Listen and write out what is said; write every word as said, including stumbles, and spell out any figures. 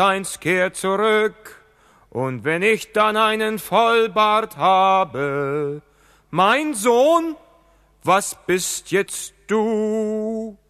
eins kehrt zurück, und wenn ich dann einen Vollbart habe, mein Sohn, was bist jetzt du?